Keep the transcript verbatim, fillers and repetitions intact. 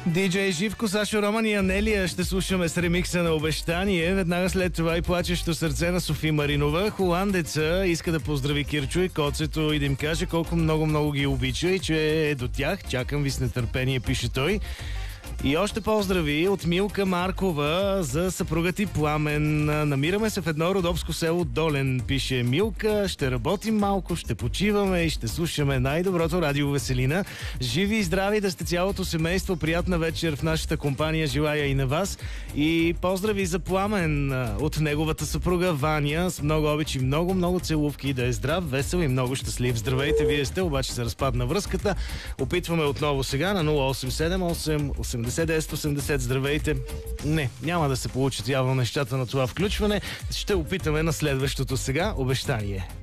Диджей Живко, Сашо Роман и Анелия ще слушаме с ремикса на Обещание. Веднага след това и Плачещо сърце на Софи Маринова. Холандеца иска да поздрави Кирчо и Коцето и да им каже колко много-много ги обича и че е до тях. Чакам ви с нетърпение, пише той. И още поздрави от Милка Маркова за съпруга ти Пламен. Намираме се в едно родопско село Долен, пише Милка. Ще работим малко, ще почиваме и ще слушаме най-доброто радио Веселина. Живи и здрави да сте цялото семейство. Приятна вечер в нашата компания желая и на вас. И поздрави за Пламен от неговата съпруга Ваня. С много обич и много, много целувки. Да е здрав, весел и много щастлив. Здравейте, вие сте, обаче се разпадна връзката. Опитваме отново сега на нула осем седем осем осемдесет десет осемдесет. Здравейте. Не, няма да се получат явно нещата на това включване. Ще опитаме на следващото сега. Обещание.